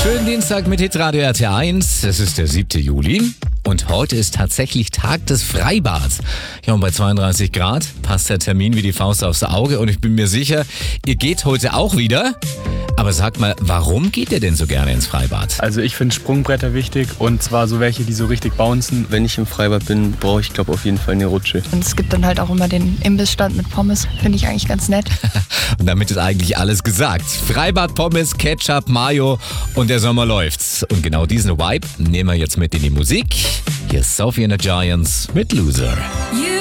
Schönen Dienstag mit Hitradio RT1. Es ist der 7. Juli und heute ist tatsächlich Tag des Freibads. Ja, und bei 32 Grad passt der Termin wie die Faust aufs Auge und ich bin mir sicher, ihr geht heute auch wieder. Aber sag mal, warum geht ihr denn so gerne ins Freibad? Also ich finde Sprungbretter wichtig und zwar so welche, die so richtig bouncen. Wenn ich im Freibad bin, brauche ich auf jeden Fall eine Rutsche. Und es gibt dann halt auch immer den Imbissstand mit Pommes, finde ich eigentlich ganz nett. Und damit ist eigentlich alles gesagt. Freibad, Pommes, Ketchup, Mayo und der Sommer läuft's. Und genau diesen Vibe nehmen wir jetzt mit in die Musik. Hier ist Sophie and the Giants mit Loser.